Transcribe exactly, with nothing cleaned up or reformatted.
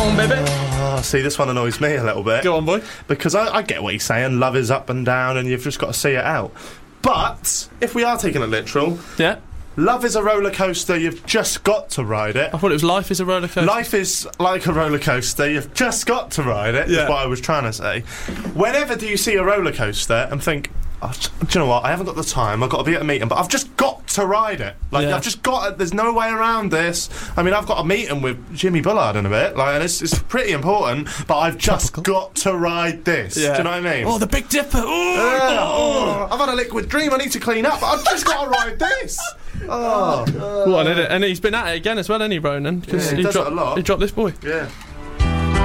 on, baby. Oh, see, this one annoys me a little bit. Go on, boy. Because I, I get what he's saying. Love is up and down, and you've just got to see it out. But if we are taking it literal, yeah, love is a roller coaster. You've just got to ride it. I thought it was life is a roller coaster. Life is like a roller coaster. You've just got to ride it. Yeah. Is what I was trying to say. Whenever do you see a roller coaster and think, oh, do you know what? I haven't got the time. I've got to be at a meeting, but I've just got to ride it. Like Yeah. I've just got. To, there's no way around this. I mean, I've got a meeting with Jimmy Bullard in a bit. Like, and it's, it's pretty important. But I've just Topical. got to ride this. Yeah. Do you know what I mean? Oh, the Big Dipper. Ooh, Yeah. oh. Oh, I've had a liquid dream. I need to clean up. But I've just got to ride this. Oh. What, and he's been at it again as well, hasn't he, Ronan? Because Yeah, he he, does it dropped, a lot. he dropped this boy. Yeah.